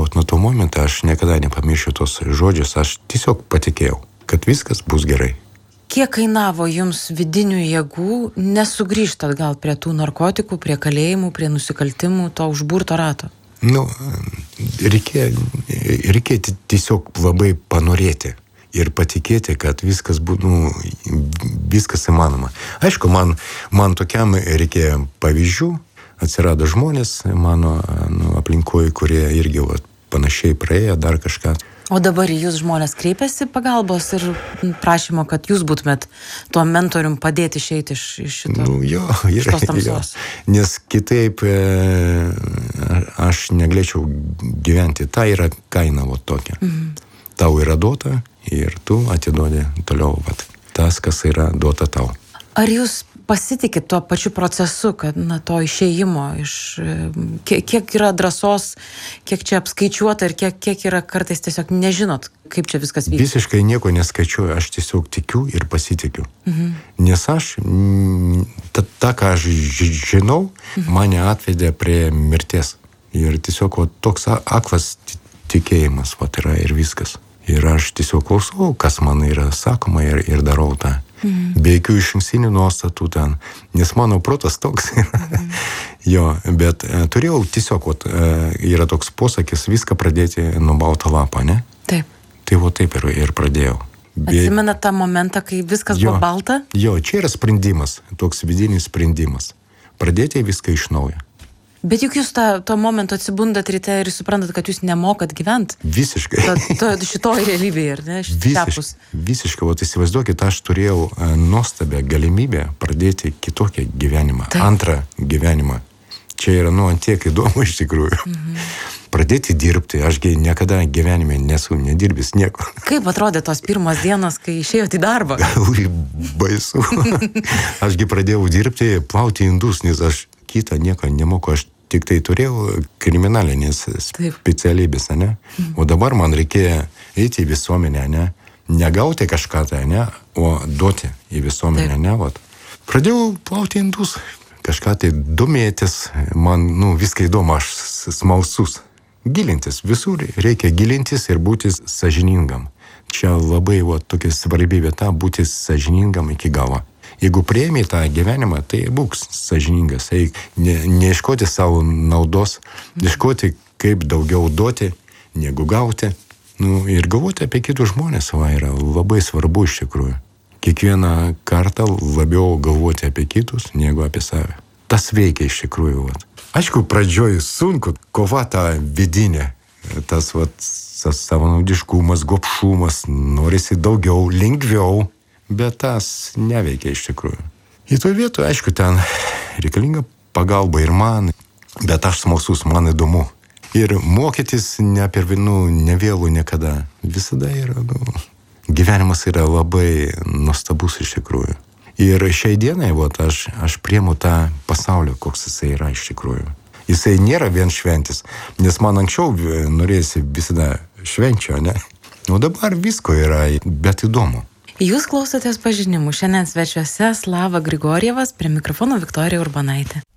nuo to momento aš niekada nepamiršiu tos žodžius, aš tiesiog patikėjau, kad viskas bus gerai. Kiek kainavo jums vidinių jėgų nesugrįžti atgal prie tų narkotikų, prie kalėjimų, prie nusikaltimų, to užburto rato? Reikia tiesiog labai panorėti ir patikėti, kad viskas viskas įmanoma. Aišku, man tokiam reikėjo pavyzdžių, atsirado žmonės mano aplinkoje, kurie irgi panašiai praėjo, dar kažką. O dabar jūs žmonės kreipiasi pagalbos ir prašymo, kad jūs būtumėt tuo mentorium padėti išeiti iš šitos tamsos. Nes kitaip aš negalėčiau gyventi. Tai yra kaina tokia. Tau yra duota ir tu atiduodi toliau tas, kas yra duota tau. Ar jūs pasitikit tuo pačiu procesu, kad to išėjimo kiek yra drąsos, kiek čia apskaičiuota ir kiek yra kartais tiesiog nežinot, kaip čia viskas vyksta? Visiškai nieko neskaičiuoju, aš tiesiog tikiu ir pasitikiu. Nes aš, ką aš žinau, mane atvedė prie mirties. Ir tiesiog toks aklas tikėjimas yra ir viskas. Ir aš tiesiog klausau, kas man yra sakoma ir darau tą. Be jokių išankstinių nuostatų ten, nes mano protas toks yra. Bet turėjau tiesiog, yra toks posakis, viską pradėti nuo balto lapo, ne? Taip. Tai taip ir pradėjau. Atsimenat tą momentą, kai viskas buvo balta? Čia yra sprendimas, toks vidinis sprendimas. Pradėti viską iš naujo. Bet juk jūs to momento atsibundat ryte ir suprantat, kad jūs nemokat gyventi. Visiškai. Šitoj realybėje, ar ne? Visiškai. Įsivaizduokit, aš turėjau nuostabią galimybę pradėti kitokią gyvenimą. Taip. Antrą gyvenimą. Čia yra, tiek įdomu iš tikrųjų. Pradėti dirbti. Ašgi niekada gyvenime nesu nedirbęs nieko. Kaip atrodė tos pirmos dienos, kai išėjote į darbą? Baisu. Ašgi pradėjau dirbti, plauti indus, nes aš kitą nieko nemoku. Aš tik tai turėjau kriminalinės specialybės, ne? O dabar man reikėjo eiti į visuomenę, ne? Negauti kažką tai, ne? O duoti į visuomenę, ne? Pradėjau plauti indus, kažką tai domėtis, man, viską įdomu, aš smalsus. Gilintis, visur reikia gilintis ir būti sąžiningam. Čia labai tokia svarbi vieta būti sąžiningam iki galo. Jeigu priėmė tą gyvenimą, tai būk sąžiningas. Neieškoti savo naudos, ieškoti kaip daugiau duoti, negu gauti. Ir galvoti apie kitus žmonės yra labai svarbu iš tikrųjų. Kiekvieną kartą labiau galvoti apie kitus, negu apie save. Tas veikia iš tikrųjų. Aišku, pradžioj sunku, kova ta vidinė. Tas savanaudiškumas, gobšumas, norisi daugiau, lengviau. Bet tas neveikia iš tikrųjų. Į to vietų, aišku, ten reikalinga pagalba ir man, bet aš smalsus, man įdomu. Ir mokytis nevėlu niekada. Visada yra, gyvenimas yra labai nuostabus iš tikrųjų. Ir šiai dienai, aš priimu tą pasaulio, koks jisai yra iš tikrųjų. Jisai nėra vien šventis, nes man anksčiau norėjusi visada švenčio, ne? O dabar visko yra, bet įdomu. Jūs klausotės pažinimų. Šiandien svečiuose Slava Grigorjevas, prie mikrofono Viktorija Urbonaitė.